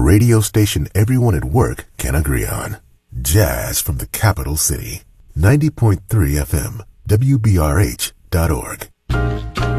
radio station everyone at work can agree on. Jazz from the capital city. 90.3 FM, WBRH.org.